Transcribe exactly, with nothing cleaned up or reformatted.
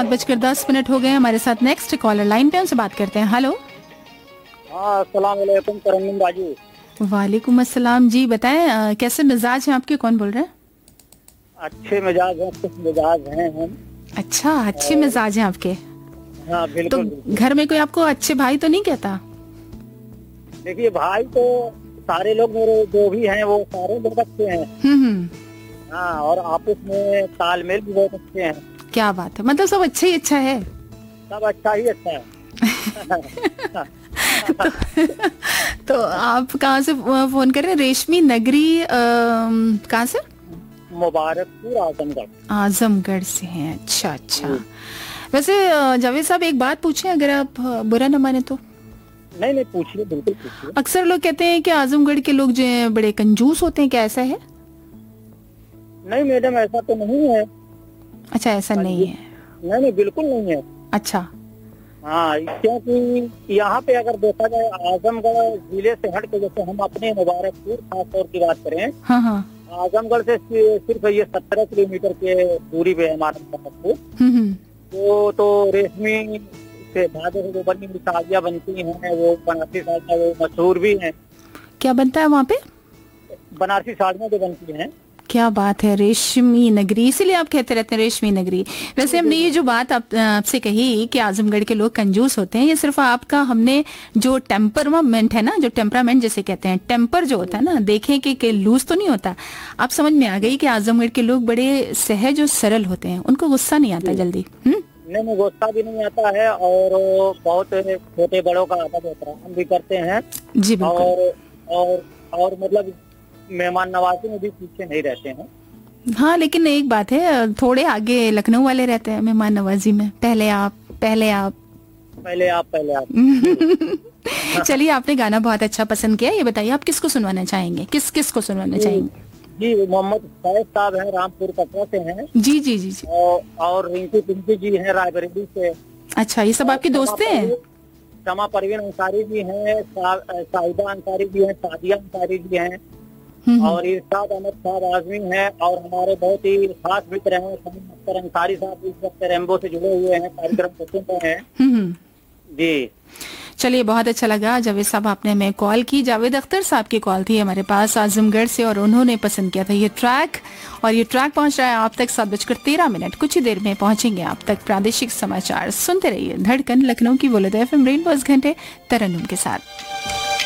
सात बजकर दस मिनट हो गए। हमारे साथ नेक्स्ट कॉलर लाइन पे, उनसे बात करते हैं। हेलो। हाँ, अस्सलाम वालेकुम तरन्नुम बाजू। वालेकुम अस्सलाम जी, बताएं अ, कैसे मिजाज हैं आपके, कौन बोल रहे हैं? अच्छे मिजाज हैं, खुश मिजाज हैं हम। अच्छा, अच्छे मिजाज हैं आपके। हाँ तो बिल्कुल बिल्कुल। घर में कोई आपको अच्छे भाई तो नहीं कहता? देखिए भाई तो सारे लोग मेरे जो भी हैं वो सारे लोग अच्छे हैं। हम्म हम्म। हाँ, और आपस में तालमेल भी बहुत अच्छे हैं। क्या बात है, मतलब सब अच्छा ही अच्छा है। सब अच्छा ही अच्छा है। तो, तो आप कहाँ से फोन कर रहे हैं? रेशमी नगरी अम, कहाँ से? मुबारकपुर, आजमगढ़। आजमगढ़ से हैं। अच्छा अच्छा। वैसे अ, जावेद साहब एक बात पूछें, अगर आप अ, बुरा न माने तो। नहीं नहीं, पूछिए, बिल्कुल पूछिए। अक्सर लोग कहते हैं कि आजमगढ़ के लोग जो हैं बड़े कंजूस होते हैं, क्या ऐसा है? नहीं मैडम, ऐसा तो नहीं है। अच्छा, ऐसा नहीं है। नहीं नहीं, बिल्कुल नहीं है। अच्छा। हाँ, क्योंकि यहाँ पे अगर देखा जाए आजमगढ़ जिले से हट के, जैसे हम अपने मुबारकपुर खास तौर की बात करें, हाँ हाँ। आजमगढ़ से सि- सिर्फ ये सत्रह किलोमीटर के दूरी पे है हमारा मुबारकपुर। हम्म हम्म। वो तो रेशमी से धागे से जो बनी हुई साड़ियाँ बनती हैं, वो बनारसी साड़ियाँ वो मशहूर भी हैं। क्या बनता है वहाँ पे? बनारसी साड़ियाँ जो बनती हैं। क्या बात है, रेशमी नगरी, इसीलिए आप कहते रहते हैं रेशमी नगरी। वैसे हमने ये जो बात आप, आपसे कही कि आजमगढ़ के लोग कंजूस होते हैं, ये सिर्फ आपका हमने जो टेम्परमेंट है ना, जो टेम्परामेंट जैसे कहते हैं, टेम्पर जो होता है ना, देखें कि, कि लूज तो नहीं होता। आप समझ में आ गई कि आजमगढ़ के लोग बड़े सहज और सरल होते हैं, उनको गुस्सा नहीं आता जल्दी। हम्म। नहीं नहीं, गुस्सा भी नहीं आता है, और बहुत छोटे बड़ों का अदब एहतराम भी करते हैं। जी बिल्कुल। और और और मतलब मेहमान नवाजी में भी पीछे नहीं रहते हैं। हाँ, लेकिन एक बात है, थोड़े आगे लखनऊ वाले रहते हैं मेहमान नवाजी में। पहले आप पहले आप पहले आप पहले आप चलिए, आपने गाना बहुत अच्छा पसंद किया। ये बताइए आप किसको सुनवाना चाहेंगे, किस किस को सुनवाना चाहेंगे? जी, मोहम्मद फैज साहब हैं, रामपुर कटरा से हैं। जी जी जी जी। और, और रिंकू पिंकी जी हैं, रायबरेली से। अच्छा, ये सब आपके दोस्त हैं? शमा परवीन अंसारी जी हैं, साहिबा अंसारी जी हैं, सादिया अंसारी जी हैं, हम्म और इरशाद अहमद साहब आजमी हैं, और हमारे बहुत ही खास मित्र हैं समीम अख्तर अंसारी साहब, इस वक्त रेम्बो से जुड़े हुए हैं, कार्यक्रम को सुन रहे हैं। हम्म। जी चलिए, बहुत अच्छा लगा जावेद साहब, आपने हमें कॉल की। जावेद अख्तर साहब की कॉल थी हमारे पास आजमगढ़ से, और उन्होंने पसंद किया था ये ट्रैक, और ये ट्रैक पहुंच रहा है आप तक सात बजकर तेरह मिनट। कुछ ही देर में पहुंचेंगे आप तक प्रादेशिक समाचार। सुनते रहिए धड़कन लखनऊ की, बोले तो एफ एम रेनबो घंटे तरन्नुम के साथ।